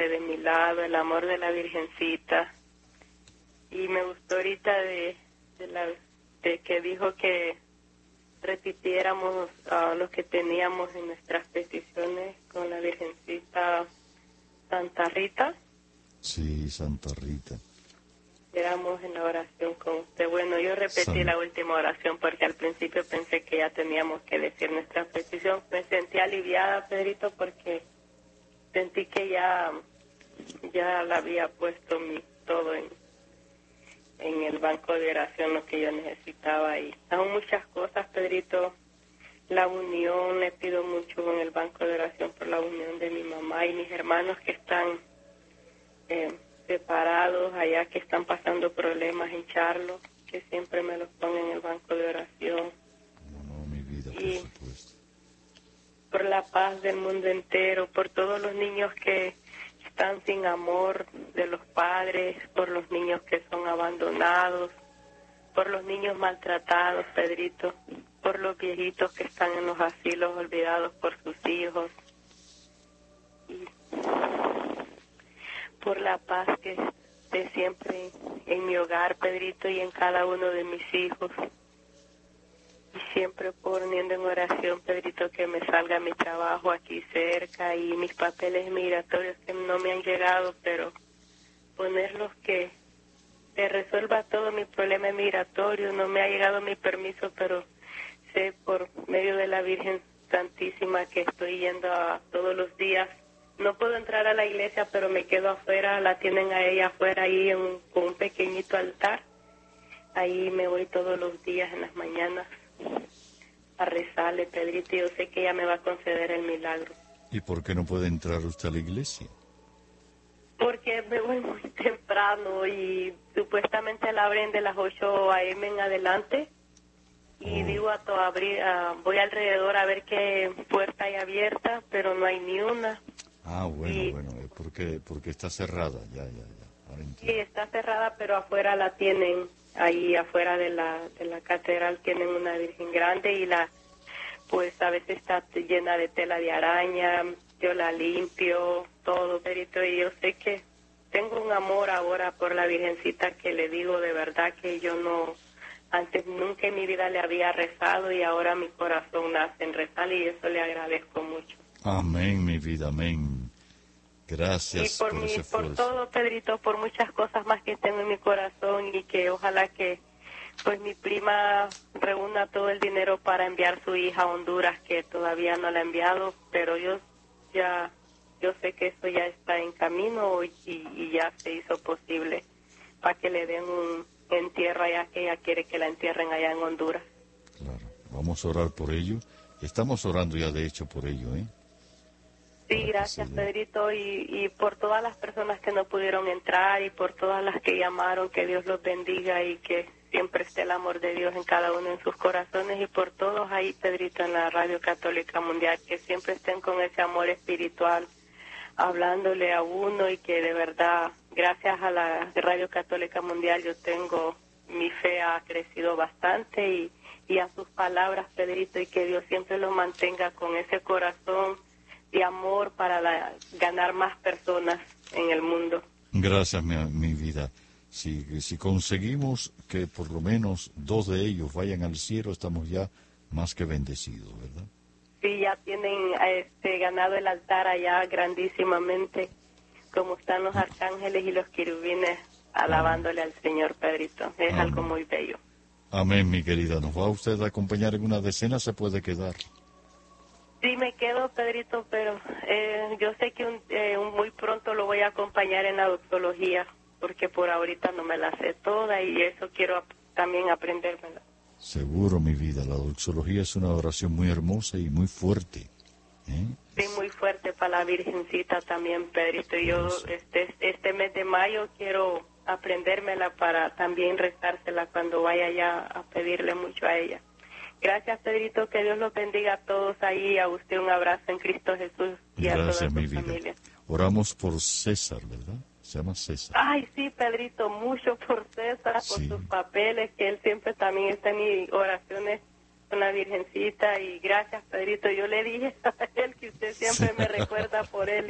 de mi lado, el amor de la Virgencita. Y me gustó ahorita de que dijo que repitiéramos lo que teníamos en nuestras peticiones con la Virgencita Santa Rita. Sí, Santa Rita. Éramos en la oración con usted. Bueno, yo repetí la última oración porque al principio pensé que ya teníamos que decir nuestra petición. Me sentí aliviada, Pedrito, porque sentí que ya la había puesto todo en el banco de oración, lo que yo necesitaba. Y aún muchas cosas, Pedrito. La unión, le pido mucho en el banco de oración por la unión de mi mamá y mis hermanos que están separados allá, que están pasando problemas en Charlo, que siempre me los ponen en el banco de oración. No, mi vida, por supuesto. Por la paz del mundo entero, por todos los niños que están sin amor de los padres, por los niños que son abandonados, por los niños maltratados, Pedrito, por los viejitos que están en los asilos olvidados por sus hijos, y por la paz que esté siempre en mi hogar, Pedrito, y en cada uno de mis hijos. Y siempre poniendo en oración, Pedrito, que me salga mi trabajo aquí cerca y mis papeles migratorios que no me han llegado, pero ponerlos que se resuelva todo mi problema migratorio. No me ha llegado mi permiso, pero sé por medio de la Virgen Santísima que estoy yendo todos los días. No puedo entrar a la iglesia, pero me quedo afuera, la tienen a ella afuera ahí con un pequeñito altar. Ahí me voy todos los días en las mañanas a rezarle, Pedrito, y yo sé que ella me va a conceder el milagro. ¿Y por qué no puede entrar usted a la iglesia? Porque me voy muy temprano y supuestamente la abren de las 8 a.m. en adelante. Y digo voy alrededor a ver qué puerta hay abierta, pero no hay ni una. Bueno, porque está cerrada, ya. Sí, está cerrada, pero afuera la tienen, ahí afuera de la catedral tienen una Virgen grande y pues a veces está llena de tela de araña, yo la limpio, todo, Perito, y yo sé que tengo un amor ahora por la Virgencita que le digo de verdad que yo antes nunca en mi vida le había rezado y ahora mi corazón nace en rezar y eso le agradezco mucho. Amén, mi vida, amén. Gracias por ese esfuerzo. Por todo, Pedrito, por muchas cosas más que tengo en mi corazón y que ojalá que pues mi prima reúna todo el dinero para enviar su hija a Honduras, que todavía no la ha enviado, pero yo sé que eso ya está en camino y ya se hizo posible para que le den un entierro allá, que ella quiere que la entierren allá en Honduras. Claro, vamos a orar por ello. Estamos orando ya de hecho por ello, ¿eh? Sí, gracias, Pedrito, y por todas las personas que no pudieron entrar y por todas las que llamaron, que Dios los bendiga y que siempre esté el amor de Dios en cada uno en sus corazones y por todos ahí, Pedrito, en la Radio Católica Mundial, que siempre estén con ese amor espiritual hablándole a uno y que de verdad, gracias a la Radio Católica Mundial, mi fe ha crecido bastante y a sus palabras, Pedrito, y que Dios siempre lo mantenga con ese corazón de amor para ganar más personas en el mundo. Gracias, mi vida. Si conseguimos que por lo menos 2 de ellos vayan al cielo, estamos ya más que bendecidos, ¿verdad? Sí, ya tienen ganado el altar allá grandísimamente, como están los arcángeles y los querubines alabándole al Señor, Pedrito. Es algo muy bello. Amén, mi querida. ¿Nos va usted a acompañar en una decena? ¿Se puede quedar? Sí, me quedo, Pedrito, pero yo sé que muy pronto lo voy a acompañar en la doxología, porque por ahorita no me la sé toda y eso quiero también aprendérmela. Seguro, mi vida. La doxología es una oración muy hermosa y muy fuerte, ¿eh? Sí, muy fuerte para la Virgencita también, Pedrito. Y yo este mes de mayo quiero aprendérmela para también rezársela cuando vaya ya a pedirle mucho a ella. Gracias, Pedrito, que Dios los bendiga a todos ahí, a usted un abrazo en Cristo Jesús y a toda su familia. Oramos por César, ¿verdad? Se llama César. Ay, sí, Pedrito, mucho por César, por sus papeles, que él siempre también está en mis oraciones con la Virgencita, y gracias, Pedrito, yo le dije a él que usted siempre me recuerda por él.